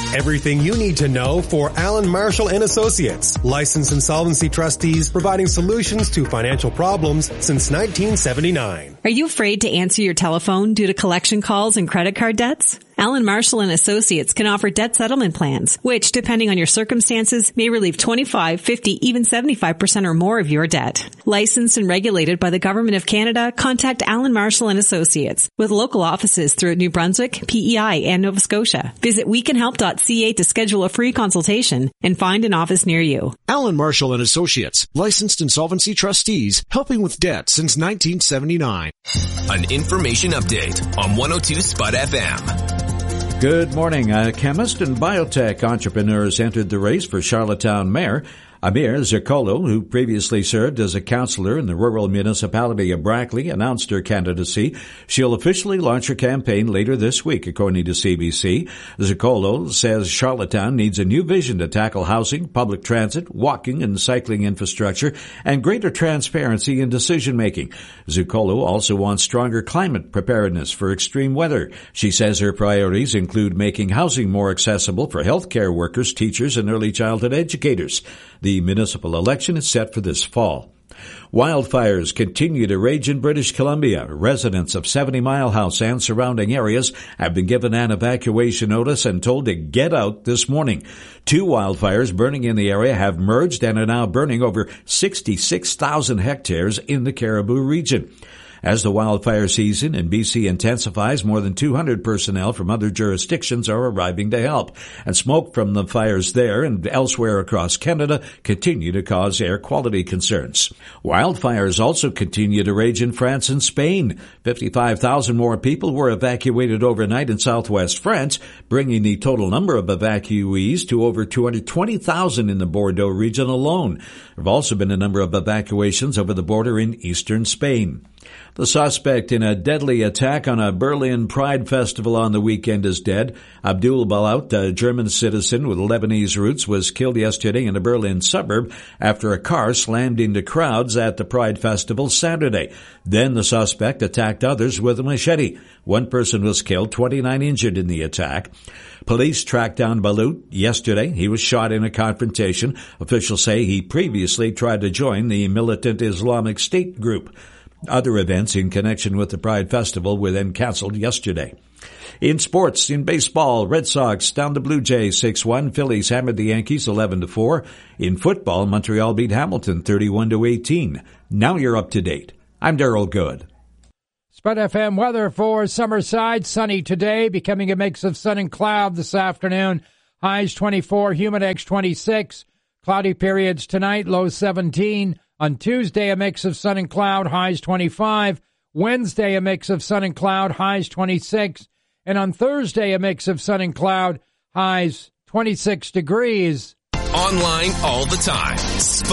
Everything you need to know for Allen Marshall and Associates, licensed insolvency trustees providing solutions to financial problems since 1979. Are you afraid to answer your telephone due to collection calls and credit card debts? Allen Marshall and Associates can offer debt settlement plans, which, depending on your circumstances, may relieve 25, 50, even 75% or more of your debt. Licensed and regulated by the Government of Canada, contact Allen Marshall and Associates with local offices throughout New Brunswick, PEI, and Nova Scotia. Visit wecanhelp.ca to schedule a free consultation and find an office near you. Allen Marshall and Associates, licensed insolvency trustees, helping with debt since 1979. An information update on 102 Spud FM. Good morning. Chemist and biotech entrepreneurs entered the race for Charlottetown Mayor. Amir Zircolo, who previously served as a councillor in the rural municipality of Brackley, announced her candidacy. She'll officially launch her campaign later this week, according to CBC. Zircolo says Charlottetown needs a new vision to tackle housing, public transit, walking and cycling infrastructure, and greater transparency in decision-making. Zircolo also wants stronger climate preparedness for extreme weather. She says her priorities include making housing more accessible for healthcare workers, teachers, and early childhood educators. The municipal election is set for this fall. Wildfires continue to rage in British Columbia. Residents of 70 Mile House and surrounding areas have been given an evacuation notice and told to get out this morning. 2 wildfires burning in the area have merged and are now burning over 66,000 hectares in the Cariboo region. As the wildfire season in BC intensifies, more than 200 personnel from other jurisdictions are arriving to help. And smoke from the fires there and elsewhere across Canada continue to cause air quality concerns. Wildfires also continue to rage in France and Spain. 55,000 more people were evacuated overnight in southwest France, bringing the total number of evacuees to over 220,000 in the Bordeaux region alone. There have also been a number of evacuations over the border in eastern Spain. The suspect in a deadly attack on a Berlin Pride Festival on the weekend is dead. Abdul Balaut, a German citizen with Lebanese roots, was killed yesterday in a Berlin suburb after a car slammed into crowds at the Pride Festival Saturday. Then the suspect attacked others with a machete. 1 person was killed, 29 injured in the attack. Police tracked down Balaut yesterday. He was shot in a confrontation. Officials say he previously tried to join the militant Islamic State group. Other events in connection with the Pride Festival were then canceled yesterday. In sports, in baseball, Red Sox down the Blue Jays 6-1. Phillies hammered the Yankees 11-4. In football, Montreal beat Hamilton 31-18. Now you're up to date. I'm Darryl Good. Spud FM weather for Summerside. Sunny today, becoming a mix of sun and cloud this afternoon. Highs 24, humidex 26. Cloudy periods tonight, low 17. On Tuesday, a mix of sun and cloud, highs 25. Wednesday, a mix of sun and cloud, highs 26. And on Thursday, a mix of sun and cloud, highs 26 degrees. Online all the time.